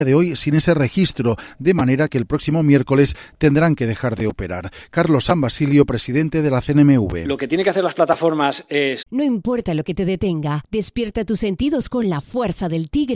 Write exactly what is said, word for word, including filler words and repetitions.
de hoy sin ese registro, de manera que el próximo miércoles tendrán que dejar de operar. Carlos San Basilio, presidente de la C N M V. Lo que tienen que hacer las plataformas es... No importa lo que te detenga, despierta tus sentidos con la fuerza del tigre.